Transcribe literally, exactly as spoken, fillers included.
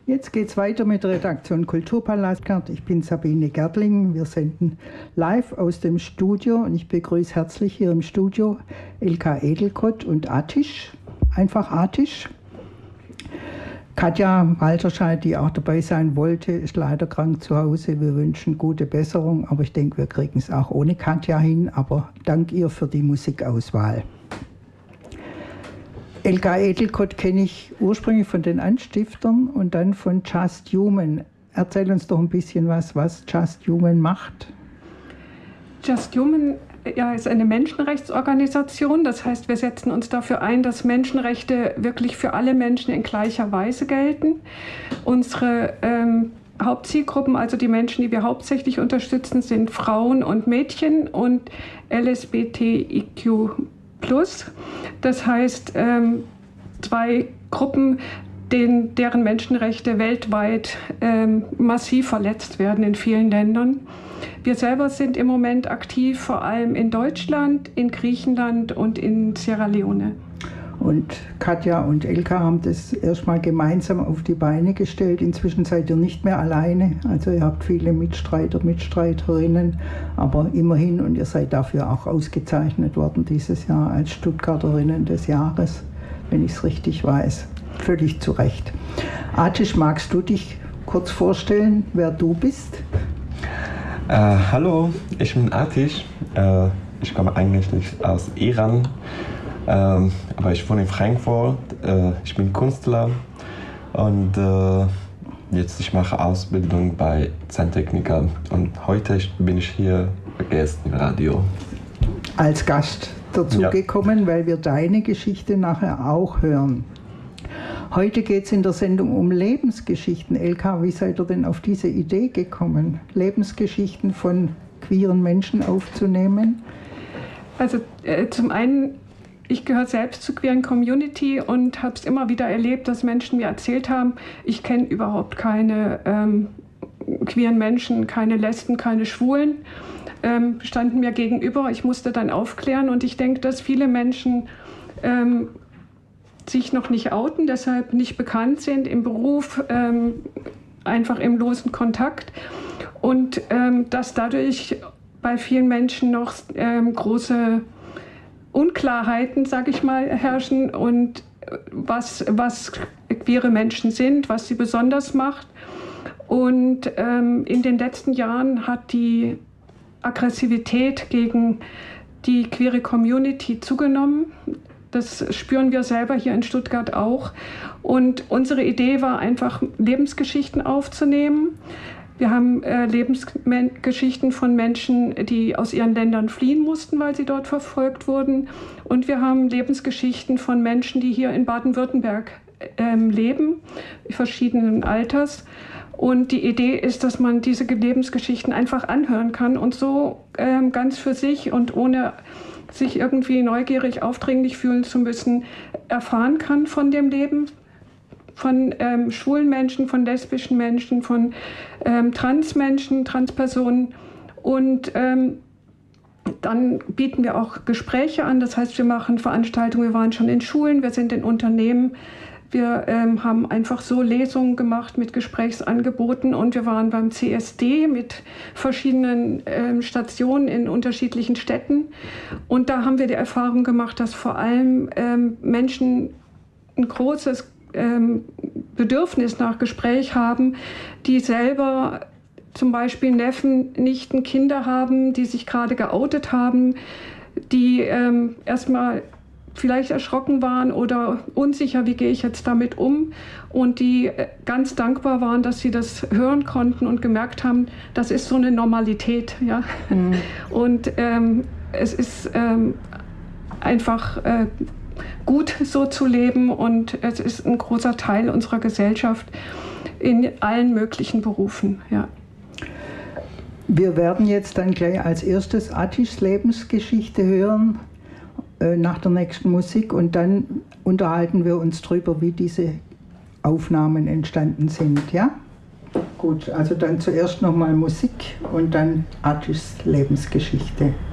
Jetzt geht es weiter mit der Redaktion Kulturpalast. Ich bin Sabine Gerdling. Wir senden live aus dem Studio und ich begrüße herzlich hier im Studio Elka Edelkott und Atish, einfach Atish. Katja Walterscheid, die auch dabei sein wollte, ist leider krank zu Hause. Wir wünschen gute Besserung, aber ich denke, wir kriegen es auch ohne Katja hin. Aber dank ihr für die Musikauswahl. Elka Edelkott kenne ich ursprünglich von den Anstiftern und dann von Just Human. Erzähl uns doch ein bisschen was, was Just Human macht. Just Human ja, ist eine Menschenrechtsorganisation. Das heißt, wir setzen uns dafür ein, dass Menschenrechte wirklich für alle Menschen in gleicher Weise gelten. Unsere ähm, Hauptzielgruppen, also die Menschen, die wir hauptsächlich unterstützen, sind Frauen und Mädchen und L S B T I Q plus. Das heißt, ähm, zwei Gruppen, denen, deren Menschenrechte weltweit ähm, massiv verletzt werden in vielen Ländern. Wir selber sind im Moment aktiv, vor allem in Deutschland, in Griechenland und in Sierra Leone. Und Katja und Elka haben das erstmal gemeinsam auf die Beine gestellt. Inzwischen seid ihr nicht mehr alleine. Also ihr habt viele Mitstreiter, Mitstreiterinnen, aber immerhin, und ihr seid dafür auch ausgezeichnet worden dieses Jahr als Stuttgarterinnen des Jahres, wenn ich es richtig weiß. Völlig zu Recht. Atish, magst du dich kurz vorstellen, wer du bist? Äh, hallo, ich bin Atish. Äh, ich komme eigentlich nicht aus Iran. Ähm, aber ich wohne in Frankfurt, äh, ich bin Künstler und äh, jetzt ich mache Ausbildung bei Zahntechniker und heute bin ich hier Gast im Radio. Als Gast dazugekommen, ja, weil wir deine Geschichte nachher auch hören. Heute geht es in der Sendung um Lebensgeschichten. Elka, wie seid ihr denn auf diese Idee gekommen, Lebensgeschichten von queeren Menschen aufzunehmen? Also äh, zum einen, ich gehöre selbst zur queeren Community und habe es immer wieder erlebt, dass Menschen mir erzählt haben, ich kenne überhaupt keine ähm, queeren Menschen, keine Lesben, keine Schwulen, ähm, standen mir gegenüber. Ich musste dann aufklären und ich denke, dass viele Menschen ähm, sich noch nicht outen, deshalb nicht bekannt sind im Beruf, ähm, einfach im losen Kontakt und ähm, dass dadurch bei vielen Menschen noch ähm, große Unklarheiten, sage ich mal, herrschen und was, was queere Menschen sind, was sie besonders macht. Und ähm, in den letzten Jahren hat die Aggressivität gegen die queere Community zugenommen. Das spüren wir selber hier in Stuttgart auch. Und unsere Idee war einfach, Lebensgeschichten aufzunehmen. Wir haben äh, Lebensgeschichten von Menschen, die aus ihren Ländern fliehen mussten, weil sie dort verfolgt wurden. Und wir haben Lebensgeschichten von Menschen, die hier in Baden-Württemberg ähm, leben, verschiedenen Alters. Und die Idee ist, dass man diese Lebensgeschichten einfach anhören kann und so ähm, ganz für sich und ohne sich irgendwie neugierig, aufdringlich fühlen zu müssen, erfahren kann von dem Leben. Von ähm, schwulen Menschen, von lesbischen Menschen, von ähm, Transmenschen, Transpersonen. Und ähm, dann bieten wir auch Gespräche an. Das heißt, wir machen Veranstaltungen. Wir waren schon in Schulen, wir sind in Unternehmen. Wir ähm, haben einfach so Lesungen gemacht mit Gesprächsangeboten. Und wir waren beim C S D mit verschiedenen ähm, Stationen in unterschiedlichen Städten. Und da haben wir die Erfahrung gemacht, dass vor allem ähm, Menschen ein großes Bedürfnis nach Gespräch haben, die selber zum Beispiel Neffen, Nichten, Kinder haben, die sich gerade geoutet haben, die ähm, erstmal vielleicht erschrocken waren oder unsicher, wie gehe ich jetzt damit um, und die ganz dankbar waren, dass sie das hören konnten und gemerkt haben, das ist so eine Normalität. Ja? Mhm. Und ähm, es ist ähm, einfach äh, gut, so zu leben, und es ist ein großer Teil unserer Gesellschaft in allen möglichen Berufen. Ja. Wir werden jetzt dann gleich als erstes Atishs Lebensgeschichte hören, äh, nach der nächsten Musik, und dann unterhalten wir uns darüber, wie diese Aufnahmen entstanden sind. Ja? Gut, also dann zuerst nochmal Musik und dann Atishs Lebensgeschichte.